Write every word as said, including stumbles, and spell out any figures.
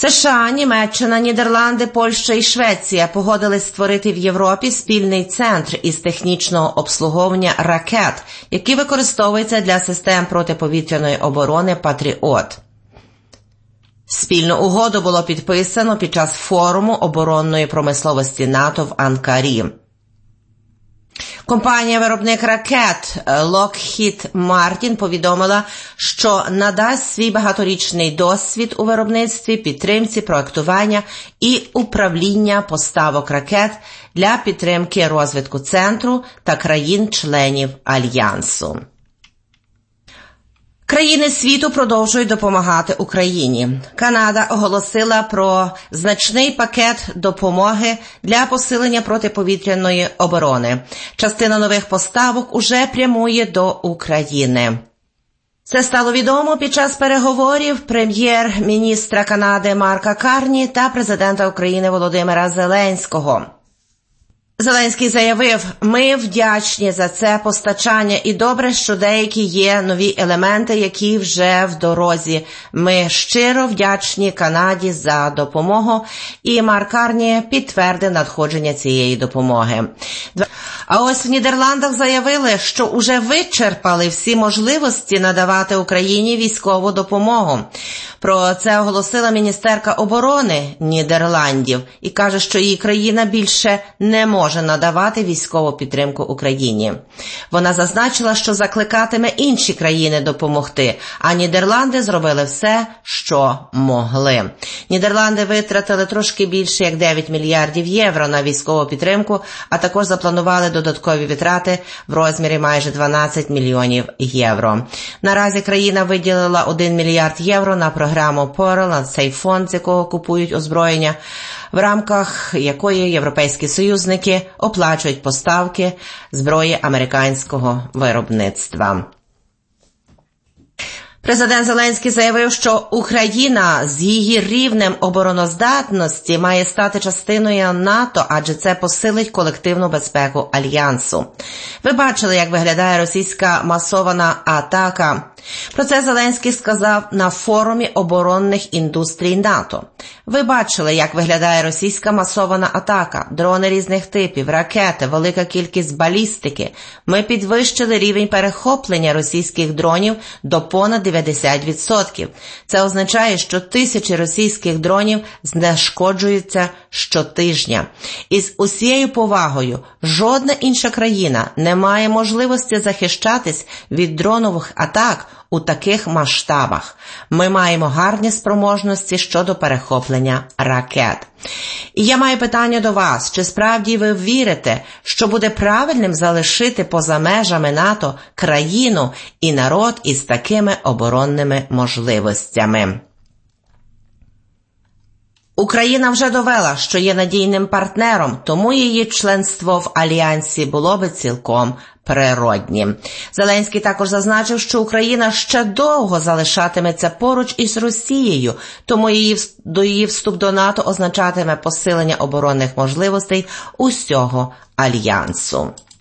США, Німеччина, Нідерланди, Польща і Швеція погодились створити в Європі спільний центр із технічного обслуговування ракет, які використовуються для систем протиповітряної оборони «Патріот». Спільну угоду було підписано під час форуму оборонної промисловості НАТО в Анкарі. Компанія-виробник ракет Lockheed Martin повідомила, що надасть свій багаторічний досвід у виробництві, підтримці, проектування і управління поставок ракет для підтримки розвитку центру та країн-членів Альянсу. Країни світу продовжують допомагати Україні. Канада оголосила про значний пакет допомоги для посилення протиповітряної оборони. Частина нових поставок уже прямує до України. Це стало відомо під час переговорів прем'єр-міністра Канади Марка Карні та президента України Володимира Зеленського. Зеленський заявив: «Ми вдячні за це постачання і добре, що деякі є нові елементи, які вже в дорозі. Ми щиро вдячні Канаді за допомогу», і Марк Карні підтвердив надходження цієї допомоги. А ось в Нідерландах заявили, що уже вичерпали всі можливості надавати Україні військову допомогу. Про це оголосила міністерка оборони Нідерландів і каже, що її країна більше не може надавати військову підтримку Україні. Вона зазначила, що закликатиме інші країни допомогти, а Нідерланди зробили все, що могли. Нідерланди витратили трошки більше як дев'ять мільярдів євро на військову підтримку, а також запланували додаткові витрати в розмірі майже дванадцять мільйонів євро. Наразі країна виділила один мільярд євро на програму Pearl, на цей фонд, з якого купують озброєння, в рамках якої європейські союзники оплачують поставки зброї американського виробництва. Президент Зеленський заявив, що Україна з її рівнем обороноздатності має стати частиною НАТО, адже це посилить колективну безпеку Альянсу. Ви бачили, як виглядає російська масована атака. Про це Зеленський сказав на форумі оборонних індустрій НАТО. Ви бачили, як виглядає російська масована атака, дрони різних типів, ракети, велика кількість балістики. Ми підвищили рівень перехоплення російських дронів до понад дев'яносто відсотків. Це означає, що тисячі російських дронів знешкоджуються щотижня. І з усією повагою, жодна інша країна не має можливості захищатись від дронових атак у таких масштабах. Ми маємо гарні спроможності щодо перехоплення ракет. І я маю питання до вас, чи справді ви вірите, що буде правильним залишити поза межами НАТО країну і народ із такими оборонними можливостями? Україна вже довела, що є надійним партнером, тому її членство в Альянсі було би цілком природнім. Зеленський також зазначив, що Україна ще довго залишатиметься поруч із Росією, тому її, до її вступ до НАТО означатиме посилення оборонних можливостей усього Альянсу.